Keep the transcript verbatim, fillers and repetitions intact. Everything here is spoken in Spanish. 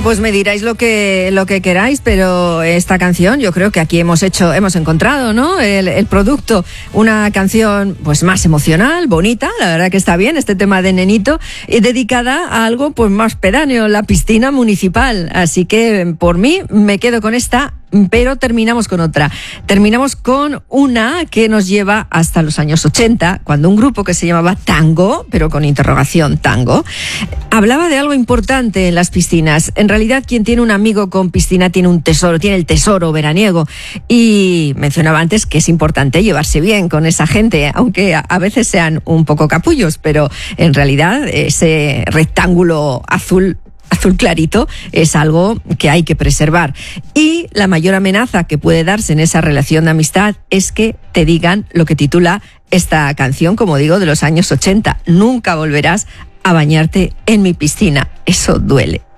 Ah, pues me diráis lo que lo que queráis, pero esta canción yo creo que aquí hemos hecho, hemos encontrado, ¿no? El, el producto, una canción pues más emocional, bonita, la verdad que está bien, este tema de Nenito, y dedicada a algo pues más pedáneo, la piscina municipal. Así que por mí me quedo con esta. Pero terminamos con otra. Terminamos con una que nos lleva hasta los años ochenta, cuando un grupo que se llamaba Tango, pero con interrogación Tango, hablaba de algo importante en las piscinas. En realidad, quien tiene un amigo con piscina tiene un tesoro, tiene el tesoro veraniego. Y mencionaba antes que es importante llevarse bien con esa gente, aunque a veces sean un poco capullos, pero en realidad ese rectángulo azul azul clarito es algo que hay que preservar. Y la mayor amenaza que puede darse en esa relación de amistad es que te digan lo que titula esta canción, como digo, de los años ochenta. Nunca volverás a bañarte en mi piscina. Eso duele.